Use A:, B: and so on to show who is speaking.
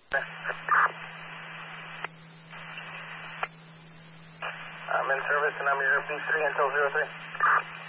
A: I'm in service and I'm your P3 until 03.